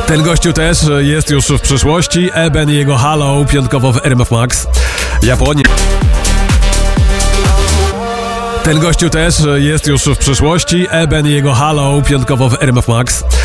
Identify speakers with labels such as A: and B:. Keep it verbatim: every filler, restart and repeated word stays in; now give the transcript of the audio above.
A: Ten gościu też jest już w przyszłości. Eben i jego Halo piątkowo w R M F Max. Japonia. Ten gościu też jest już w przyszłości. Eben i jego Halo piątkowo w R M F Max.